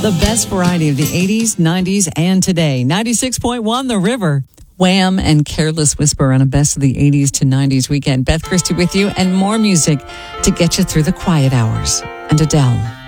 The best variety of the 80s, 90s, and today. 96.1 The River. Wham and Careless Whisper on a best of the 80s to 90s weekend. Beth Christie with you and more music to get you through the quiet hours. And Adele.